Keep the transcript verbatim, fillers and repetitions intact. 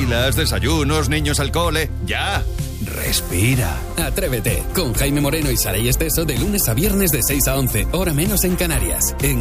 mochilas, desayunos, niños al cole. ¡Ya! Respira. Atrévete, con Jaime Moreno y Saray Esteso de lunes a viernes de seis a once, hora menos en Canarias. En